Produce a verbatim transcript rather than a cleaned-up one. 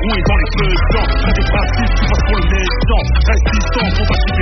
roué dans les feux de sang. T'as des racistes qui passent pour le méchant. Résistants, combattus